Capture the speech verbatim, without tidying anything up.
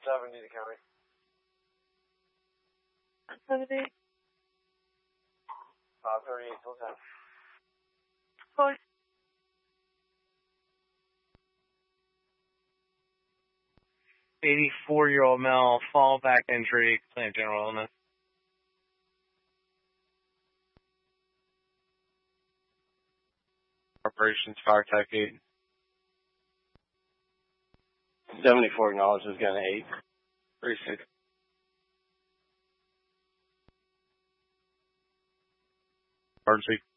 seventy to county. seventy. Uh, thirty-eight till ten. Four. eighty-four-year-old male, fall back injury, claim general illness. Operations fire type eight. seventy-four acknowledges gun eight. thirty-six. Emergency.